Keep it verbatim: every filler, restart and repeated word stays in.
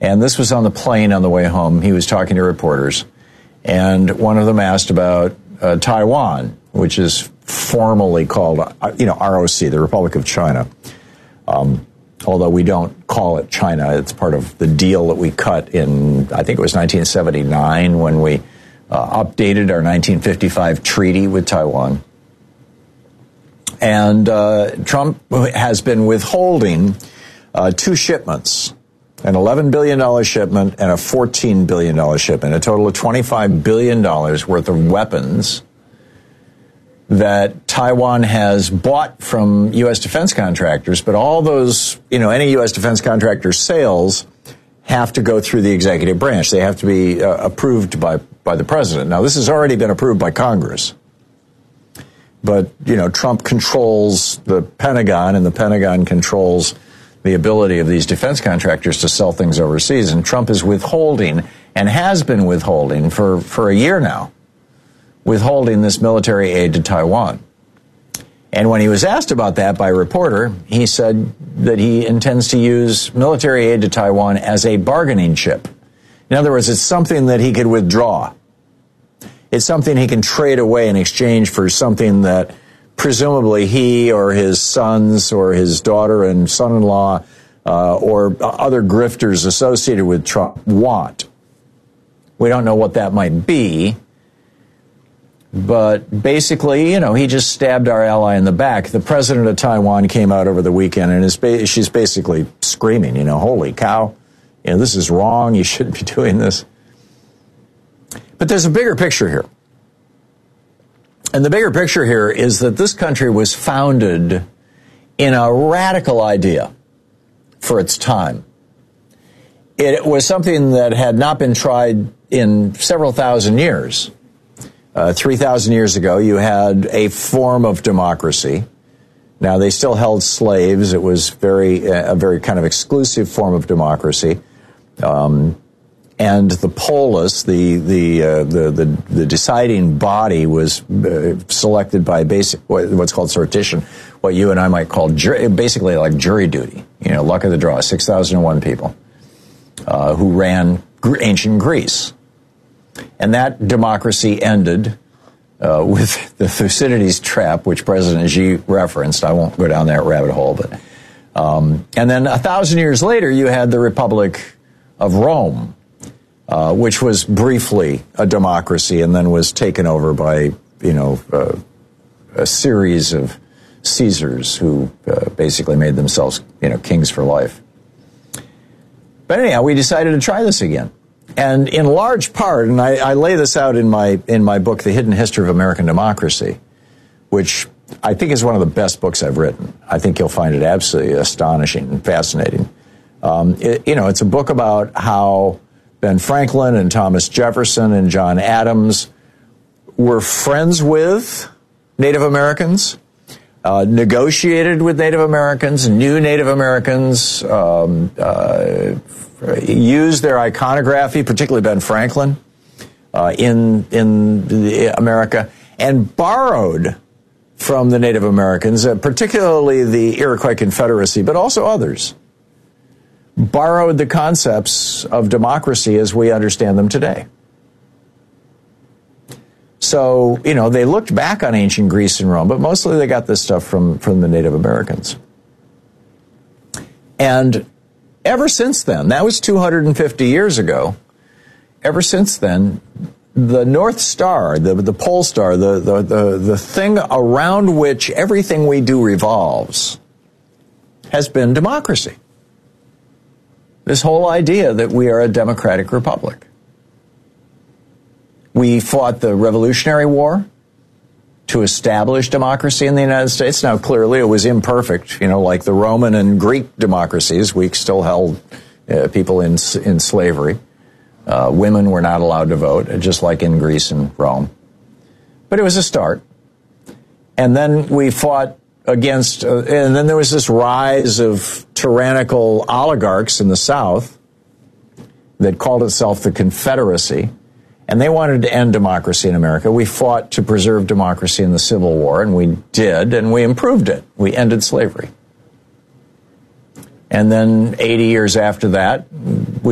And this was on the plane on the way home. He was talking to reporters, and one of them asked about uh, Taiwan, which is formally called, uh, you know, R O C, the Republic of China. Um, although we don't call it China, it's part of the deal that we cut in, I think it was nineteen seventy-nine, when we uh, updated our nineteen fifty-five treaty with Taiwan. And uh, Trump has been withholding uh, two shipments, an eleven billion dollars shipment and a fourteen billion dollars shipment, a total of twenty-five billion dollars worth of weapons that Taiwan has bought from U S defense contractors. But all those, you know, any U S defense contractor sales have to go through the executive branch. They have to be uh, approved by, by the president. Now, this has already been approved by Congress. But, you know, Trump controls the Pentagon, and the Pentagon controls the ability of these defense contractors to sell things overseas. And Trump is withholding, and has been withholding for, for a year now, withholding this military aid to Taiwan. And when he was asked about that by a reporter, he said that he intends to use military aid to Taiwan as a bargaining chip. In other words, it's something that he could withdraw. It's something he can trade away in exchange for something that presumably he or his sons or his daughter and son-in-law uh, or other grifters associated with Trump want. We don't know what that might be. But basically, you know, he just stabbed our ally in the back. The president of Taiwan came out over the weekend, and is ba- she's basically screaming, you know, holy cow, you know, this is wrong. You shouldn't be doing this. But there's a bigger picture here. And the bigger picture here is that this country was founded in a radical idea for its time. It was something that had not been tried in several thousand years. Uh, three thousand years ago, you had a form of democracy. Now, they still held slaves. It was very a very kind of exclusive form of democracy. Um, and the polis, the the, uh, the the the deciding body, was uh, selected by basic what's called sortition, what you and I might call jury, basically like jury duty. You know, luck of the draw. Six thousand one people uh, who ran ancient Greece. And that democracy ended uh, with the Thucydides trap, which President Xi referenced. I won't go down that rabbit hole. But um, and then a thousand years later, you had the Republic of Rome, uh, which was briefly a democracy and then was taken over by, you know, uh, a series of Caesars who uh, basically made themselves, you know, kings for life. But anyhow, we decided to try this again. And in large part, and I, I lay this out in my in my book, The Hidden History of American Democracy, which I think is one of the best books I've written. I think you'll find it absolutely astonishing and fascinating. Um, it, you know, it's a book about how Ben Franklin and Thomas Jefferson and John Adams were friends with Native Americans, uh, negotiated with Native Americans, knew Native Americans, um, uh, used their iconography, particularly Ben Franklin, uh, in in the America, and borrowed from the Native Americans, uh, particularly the Iroquois Confederacy, but also others, borrowed the concepts of democracy as we understand them today. So, you know, they looked back on ancient Greece and Rome, but mostly they got this stuff from, from the Native Americans. And ever since then, that was two hundred fifty years ago, ever since then, the North Star, the, the pole star, the, the, the, the thing around which everything we do revolves, has been democracy. This whole idea that we are a democratic republic. We fought the Revolutionary War to establish democracy in the United States. Now, clearly, it was imperfect, you know, like the Roman and Greek democracies. We still held uh, people in in slavery. Uh, women were not allowed to vote, just like in Greece and Rome. But it was a start. And then we fought against, uh, and then there was this rise of tyrannical oligarchs in the South that called itself the Confederacy. And they wanted to end democracy in America. We fought to preserve democracy in the Civil War, and we did, and we improved it. We ended slavery. And then eighty years after that, we